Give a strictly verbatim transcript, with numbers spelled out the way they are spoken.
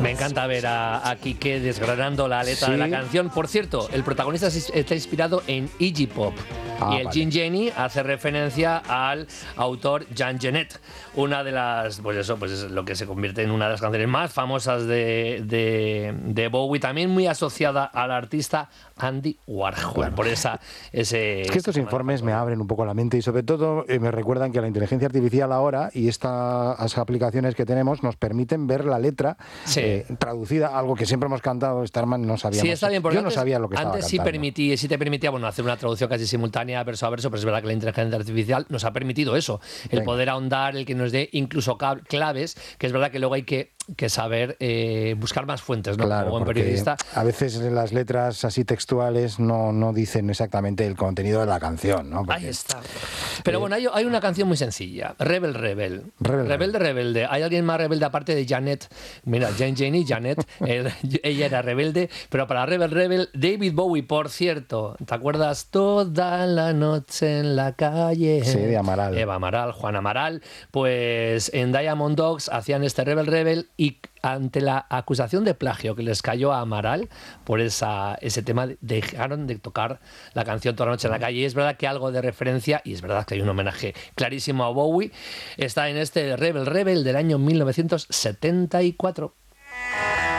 Me encanta ver a, a Quique desgranando la letra ¿Sí? de la canción. Por cierto, el protagonista está inspirado en Iggy Pop. Ah, y el vale. Gin Jenny hace referencia al autor Jean Genet, una de las, pues eso, pues es lo que se convierte en una de las canciones más famosas de, de, de Bowie, también muy asociada al artista Andy Warhol. Claro. Por esa, ese... Es que estos informes me abren un poco la mente y sobre todo eh, me recuerdan que la inteligencia artificial ahora y estas aplicaciones que tenemos nos permiten ver la letra Sí. eh, traducida, algo que siempre hemos cantado, Starman no sabíamos. Sí, está bien, porque Yo no antes, sabía lo que estaba antes sí, cantando. permití, sí te permitía bueno, hacer una traducción casi simultánea verso a verso, pero es verdad que la inteligencia artificial nos ha permitido eso, el Venga. poder ahondar, el que nos dé incluso claves, que es verdad que luego hay que, que saber eh, buscar más fuentes, ¿no? Claro, Como buen porque periodista. a veces las letras así textuales no, no dicen exactamente el contenido de la canción, ¿no? Porque, Ahí está. Pero eh, bueno, hay, hay una canción muy sencilla, Rebel Rebel. Rebel, rebelde, rebelde. ¿Hay alguien más rebelde aparte de Janet? Mira, Jane Jenny, Janet, eh, ella era rebelde, pero para Rebel Rebel, David Bowie, por cierto, ¿te acuerdas? Toda la noche en la calle. Sí, de Amaral. Eva Amaral, Juan Amaral, pues en Diamond Dogs hacían este Rebel Rebel y ante la acusación de plagio que les cayó a Amaral por esa, ese tema, dejaron de tocar la canción Toda la noche en la calle. Y es verdad que algo de referencia, y es verdad que hay un homenaje clarísimo a Bowie, está en este Rebel Rebel del año mil novecientos setenta y cuatro.